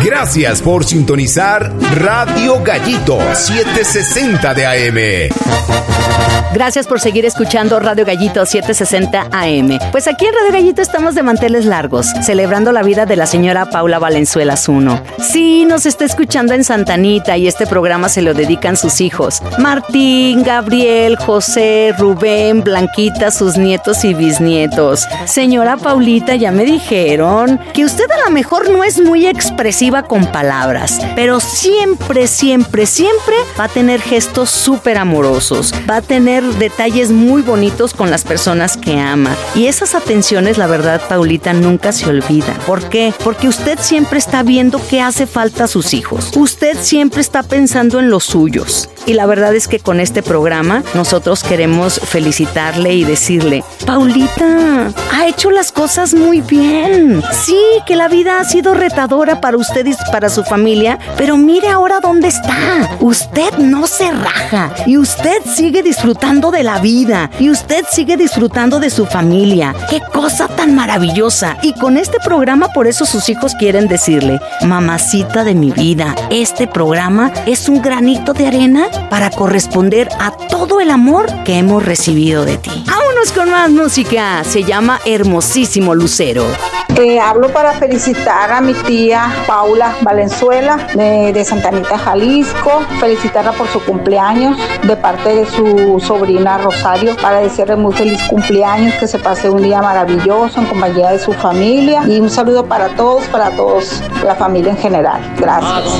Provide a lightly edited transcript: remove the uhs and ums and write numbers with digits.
Gracias por sintonizar Radio Gallito 760 de AM. Gracias por seguir escuchando Radio Gallito 760 AM. Pues aquí en Radio Gallito estamos de manteles largos, celebrando la vida de la señora Paula Valenzuela Zuno. Sí, nos está escuchando en Santa Anita y este programa se lo dedican sus hijos: Martín, Gabriel, José, Rubén, Blanquita, sus nietos y bisnietos. Señora Paulita, ya me dijeron que usted a lo mejor no es muy expresiva con palabras, pero siempre, siempre, siempre va a tener gestos súper amorosos, va a tener detalles muy bonitos con las personas que ama. Y esas atenciones, la verdad, Paulita, nunca se olvidan. ¿Por qué? Porque usted siempre está viendo qué hace falta a sus hijos. Usted siempre está pensando en los suyos. Y la verdad es que con este programa nosotros queremos felicitarle y decirle: Paulita, ha hecho las cosas muy bien. Sí, que la vida ha sido retadora para usted y para su familia, pero mire ahora dónde está. Usted no se raja y usted sigue disfrutando de la vida y usted sigue disfrutando de su familia. ¡Qué cosa tan maravillosa! Y con este programa, por eso sus hijos quieren decirle: mamacita de mi vida, este programa es un granito de arena para corresponder a todo el amor que hemos recibido de ti. ¡Vámonos con más música! Se llama Hermosísimo Lucero. Hablo para felicitar a mi tía Paula Valenzuela de Santa Anita, Jalisco, felicitarla por su cumpleaños de parte de su sobrina Rosario, para desearle muy feliz cumpleaños, que se pase un día maravilloso en compañía de su familia, y un saludo para todos, la familia en general. Gracias.